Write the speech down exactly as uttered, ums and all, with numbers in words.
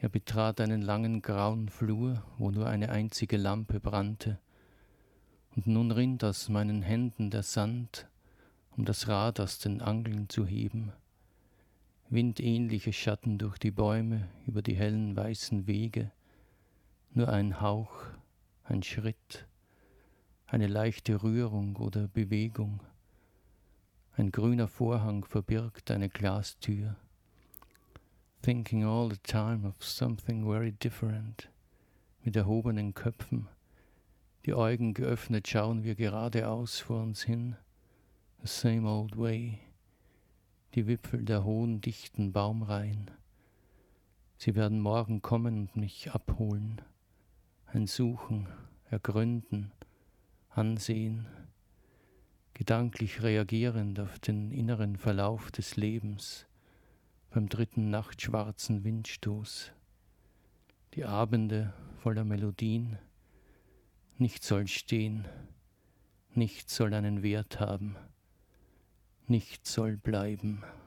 Er betrat einen langen grauen Flur, wo nur eine einzige Lampe brannte, und nun rinnt aus meinen Händen der Sand, um das Rad aus den Angeln zu heben. Windähnliche Schatten durch die Bäume, über die hellen weißen Wege, nur ein Hauch, ein Schritt, eine leichte Rührung oder Bewegung. Ein grüner Vorhang verbirgt eine Glastür. Thinking all the time of something very different. Mit erhobenen Köpfen, die Augen geöffnet, schauen wir geradeaus vor uns hin. The same old way. Die Wipfel der hohen, dichten Baumreihen. Sie werden morgen kommen und mich abholen. Ein Suchen, Ergründen, Ansehen, gedanklich reagierend auf den inneren Verlauf des Lebens, beim dritten nachtschwarzen Windstoß. Die Abende voller Melodien, nichts soll stehen, nichts soll einen Wert haben, nichts soll bleiben.